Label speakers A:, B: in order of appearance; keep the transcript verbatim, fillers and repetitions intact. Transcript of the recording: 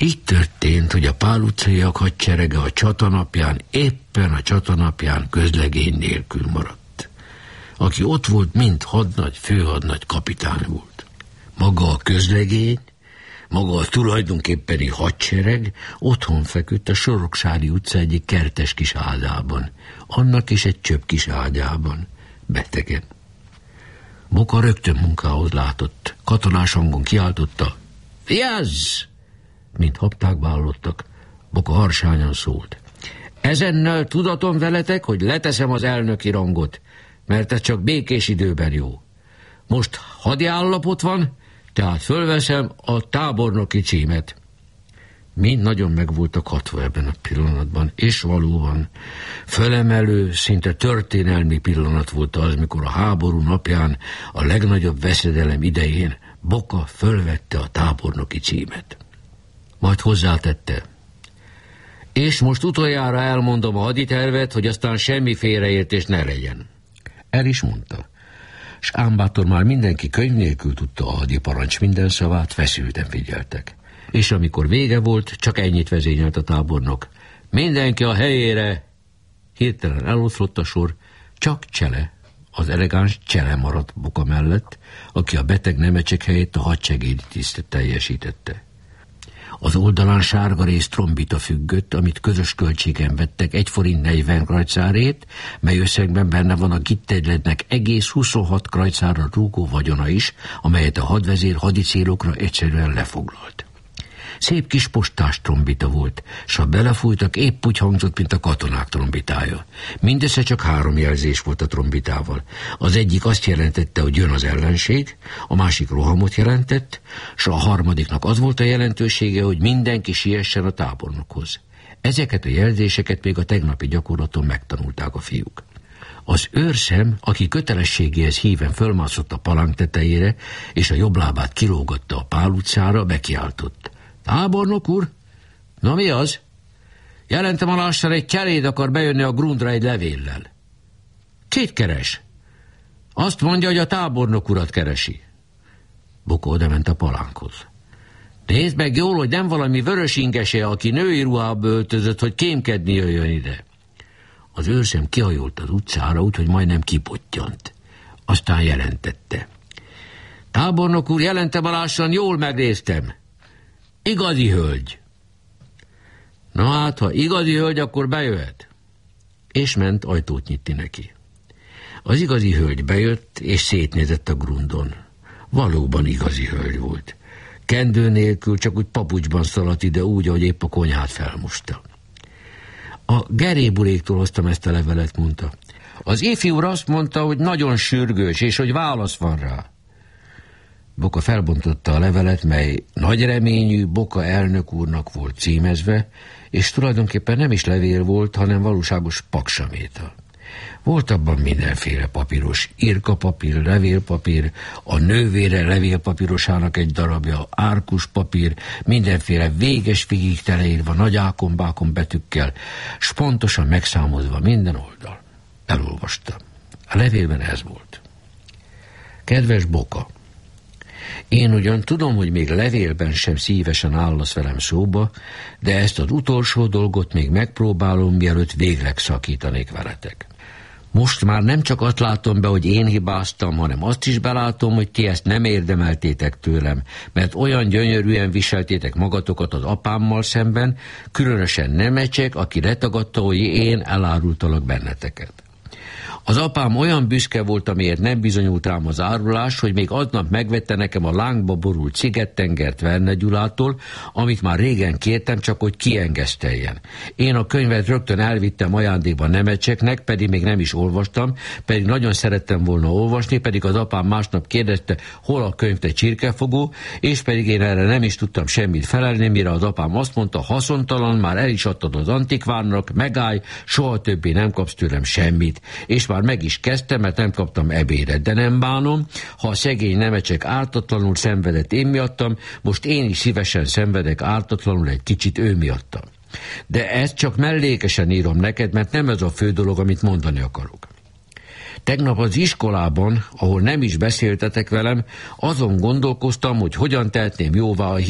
A: Így történt, hogy a Pál utcaiak hadserege a csatanapján, éppen a csatanapján közlegény nélkül maradt. Aki ott volt, mint hadnagy, főhadnagy kapitány volt. Maga a közlegény, maga a tulajdonképpeni hadsereg otthon feküdt a Soroksári utca egyik kertes kis ágyában, annak is egy csöpp kis ágyában, betegen. Boka rögtön munkához látott, katonás hangon kiáltotta: vigyázz! Mint habták hallottak, Boka harsányan szólt: ezennel tudatom veletek, hogy leteszem az elnöki rangot, mert ez csak békés időben jó. Most hadi állapot van, tehát fölveszem a tábornoki címet. Mind nagyon meg voltak hatva ebben a pillanatban, és valóban fölemelő, szinte történelmi pillanat volt az, mikor a háború napján, a legnagyobb veszedelem idején Boka fölvette a tábornoki címet. Majd hozzátette: és most utoljára elmondom a haditervet, hogy aztán semmi félreértés ne legyen. El is mondta, s ám bátor már mindenki könyv nélkül tudta a hadiparancs minden szavát, feszülten figyeltek. És amikor vége volt, csak ennyit vezényelt a tábornok: mindenki a helyére! Hirtelen eloszlott a sor, csak Csele, az elegáns Csele maradt Boka mellett, aki a beteg nemecsek helyett a hadsegédi tisztet teljesítette. Az oldalán sárga rész trombita függött, amit közös költségen vettek egy forint negyven krajcárét, mely összegben benne van a Gittegylednek egész huszonhat krajcárra rúgó vagyona is, amelyet a hadvezér hadi célokra egyszerűen lefoglalt. Szép kis postás trombita volt, s ha belefújtak, épp úgy hangzott, mint a katonák trombitája. Mindössze csak három jelzés volt a trombitával. Az egyik azt jelentette, hogy jön az ellenség, a másik rohamot jelentett, s a harmadiknak az volt a jelentősége, hogy mindenki siessen a tábornokhoz. Ezeket a jelzéseket még a tegnapi gyakorlaton megtanulták a fiúk. Az őrszem, aki kötelességéhez híven fölmászott a palánk tetejére, és a jobb lábát kilógatta a Pál utcára, bekiáltott: tábornok úr? Na mi az? Jelentem alással, egy cseléd akar bejönni a Grundra egy levéllel. Kit keres? Azt mondja, hogy a tábornok urat keresi. Boka odament a palánkhoz. Nézd meg jól, hogy nem valami vörös ingese, aki női ruhába öltözött, hogy kémkedni jöjjön ide. Az őrszem kihajolt az utcára, úgyhogy majdnem kipottyant. Aztán jelentette: tábornok úr, jelentem alással, jól megnéztem. Igazi hölgy. Na hát, ha igazi hölgy, akkor bejöhet. És ment ajtót nyitni neki. Az igazi hölgy bejött, és szétnézett a Grundon. Valóban igazi hölgy volt. Kendő nélkül, csak úgy papucsban szaladt ide úgy, ahogy épp a konyhát felmosta. A geréburéktól hoztam ezt a levelet, mondta. Az ifjú úr azt mondta, hogy nagyon sürgős, és hogy válasz van rá. Boka felbontotta a levelet, mely nagy reményű Boka elnök úrnak volt címezve, és tulajdonképpen nem is levél volt, hanem valóságos paksaméta. Volt abban mindenféle papíros, irkapapír, levélpapír, a nővére levélpapírosának egy darabja, árkus papír, mindenféle véges figig teleírva nagy ákombákon betűkkel, s pontosan megszámozva minden oldal. Elolvasta. A levélben ez volt. Kedves Boka, én ugyan tudom, hogy még levélben sem szívesen állasz velem szóba, de ezt az utolsó dolgot még megpróbálom, mielőtt végleg szakítanék veletek. Most már nem csak azt látom be, hogy én hibáztam, hanem azt is belátom, hogy ti ezt nem érdemeltétek tőlem, mert olyan gyönyörűen viseltétek magatokat az apámmal szemben, különösen Nemecsek, aki letagadta, hogy én elárultalak benneteket. Az apám olyan büszke volt, amiért nem bizonyult rám az árulás, hogy még aznap megvette nekem a lángba borult Szigettengert Verne Gyulától, amit már régen kértem, csak hogy kiengeszteljen. Én a könyvet rögtön elvittem ajándékba Nemecseknek, pedig még nem is olvastam, pedig nagyon szerettem volna olvasni, pedig az apám másnap kérdezte, hol a könyv, te csirkefogó, és pedig én erre nem is tudtam semmit felelni, mire az apám azt mondta, haszontalan, már el is adtad az antikvárnak, megállj, soha többé nem kapsz tőlem semmit, és már meg is kezdtem, mert nem kaptam ebédet, de nem bánom, ha a szegény Nemecsek ártatlanul szenvedett én miattam, most én is szívesen szenvedek ártatlanul egy kicsit ő miattam. De ezt csak mellékesen írom neked, mert nem ez a fő dolog, amit mondani akarok. Tegnap az iskolában, ahol nem is beszéltetek velem, azon gondolkoztam, hogy hogyan tehetném jóvá a